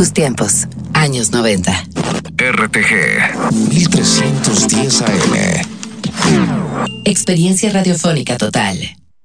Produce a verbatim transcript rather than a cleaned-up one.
tus tiempos. Años noventa. R T G mil trescientos diez A M. Experiencia radiofónica total.